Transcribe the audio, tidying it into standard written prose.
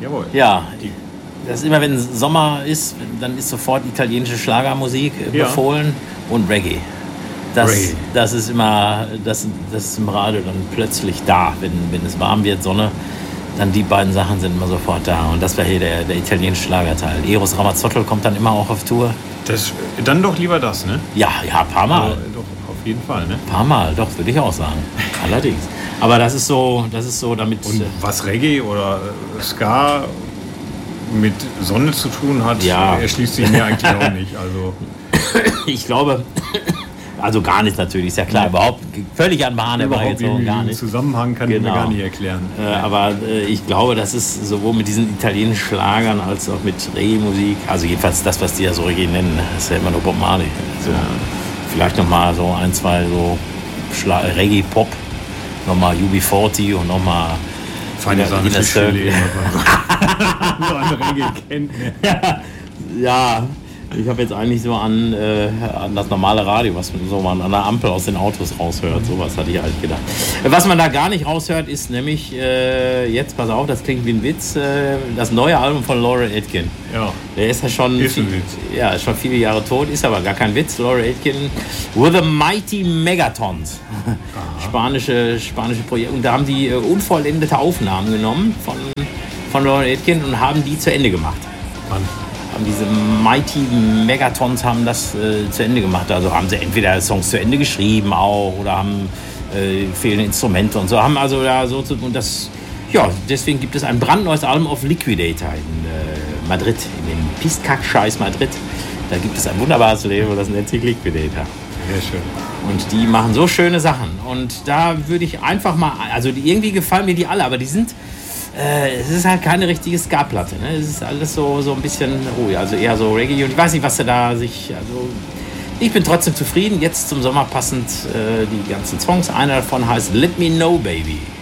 Jawohl. Ja, das ist immer, wenn Sommer ist, dann ist sofort italienische Schlagermusik befohlen und Reggae. Das ist immer, das ist im Radio dann plötzlich da, wenn es warm wird, Sonne, dann die beiden Sachen sind immer sofort da. Und das wäre hier der italienische Schlagerteil. Eros Ramazzotti kommt dann immer auch auf Tour. Dann doch lieber das, ne? Ja, ein paar Mal. Also, doch, auf jeden Fall, ne? Ein paar Mal, doch, würde ich auch sagen. Allerdings. Aber das ist so damit... Und was Reggae oder Ska mit Sonne zu tun hat, erschließt sich mir eigentlich auch nicht. Also ich glaube... Also gar nicht natürlich, ist ja klar, überhaupt völlig an Bahn herbeigezogen, gar nicht. Zusammenhang kann ich mir gar nicht erklären. Aber ich glaube, das ist sowohl mit diesen italienischen Schlagern als auch mit Reggae-Musik, also jedenfalls das, was die ja so Reggae nennen, ist ja immer nur Bob Marley. So, vielleicht nochmal so ein, zwei so Reggae-Pop, nochmal UB40 und nochmal Feine Sahne Fischfilet. So eine Reggae kennt. Ja. Ich habe jetzt eigentlich so an das normale Radio, was man so an der Ampel aus den Autos raushört. Sowas hatte ich eigentlich gedacht. Was man da gar nicht raushört, ist nämlich, jetzt pass auf, das klingt wie ein Witz, das neue Album von Laurel Aitken. Ja. Der ist ja schon, ist schon viele Jahre tot, ist aber gar kein Witz. Laurel Aitken, With the Mighty Megatons. Spanische Projekt. Und da haben die unvollendete Aufnahmen genommen von Laurel Aitken und haben die zu Ende gemacht. Haben diese Mighty Megatons haben das zu Ende gemacht. Also haben sie entweder Songs zu Ende geschrieben auch oder haben fehlende Instrumente und so. Haben also da so und das, deswegen gibt es ein brandneues Album auf Liquidator in Madrid, in dem Pistkack-Scheiß Madrid. Da gibt es ein wunderbares Label, das nennt sich Liquidator. Sehr schön. Und die machen so schöne Sachen. Und da würde ich einfach mal, also irgendwie gefallen mir die alle, aber die sind... es ist halt keine richtige Ska-Platte, ne? Es ist alles so ein bisschen ruhig, also eher so Reggae. Und ich weiß nicht, was da sich... Also ich bin trotzdem zufrieden. Jetzt zum Sommer passend die ganzen Songs. Einer davon heißt Let Me Know, Baby.